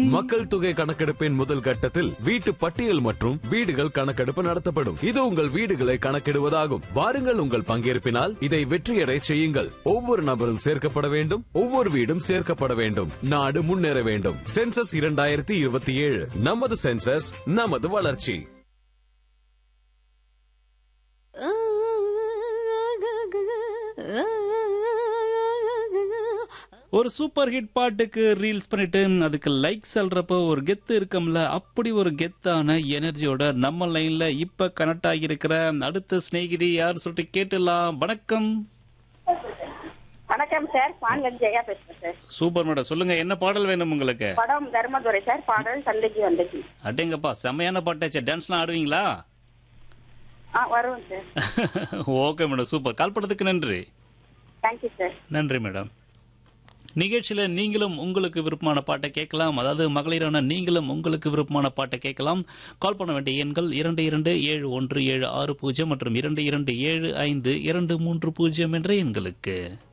மக்கள் தொகை கணக்கெடுப்பின் முதல் கட்டத்தில் வீட்டு பட்டியல் மற்றும் வீடுகள் கணக்கெடுப்பு நடத்தப்படும். இது உங்கள் வீடுகளை கணக்கிடுவதாகும். வாருங்கள், உங்கள் பங்கேற்பினால் இதை வெற்றியடை செய்யுங்கள். ஒவ்வொரு நபரும் சேர்க்கப்பட வேண்டும், ஒவ்வொரு வீடும் சேர்க்கப்பட வேண்டும். நாடு முன்னேற வேண்டும். சென்சஸ் 2027, நமது சென்சஸ், நமது வளர்ச்சி. ஒரு சூப்பர் ஹிட் பாட்டுக்கு ரீல்ஸ் பண்ணிட்டு அதுக்கு லைக் சொல்றப்போ ஒரு கெத்து இருக்கும்ல, அப்படி ஒரு கெத்தான எனர்ஜியோட நம்ம லைன்ல இப்ப கனெக்ட் ஆகியிருக்கிற அடுத்த சிநேகிதி யார் சொல்லிட்டு கேட்டுலாம். வணக்கம். வணக்கம் சார், பான்வன் ஜெயா பேசுறேன் சார். சூப்பர் மேடம், சொல்லுங்க என்ன பாடல் வேணும் உங்களுக்கு? படம் தர்மதுரை சார், பாடல் சந்தைக்கு வந்துச்சு. அடேங்கப்பா, செம்மையான பாட்டாச்சு. டான்ஸ்லாம் ஆடுவீங்களா? வருவோம் சார். Okay madam, super. கால் பண்ணதுக்கு நன்றி. Thank you sir. நன்றி மேடம். நிகழ்ச்சியில நீங்களும் உங்களுக்கு விருப்பமான பாட்டை கேட்கலாம். அதாவது மகளிரான நீங்களும் உங்களுக்கு விருப்பமான பாட்டை கேட்கலாம். கால் பண்ண வேண்டிய எண்கள் 227176 மற்றும் 227523 என்ற எண்களுக்கு.